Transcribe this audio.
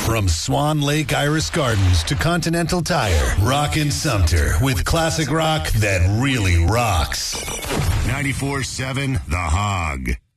From Swan Lake Iris Gardens to Continental Tire, rockin' Sumter with classic rock that really rocks. 94.7 The Hog.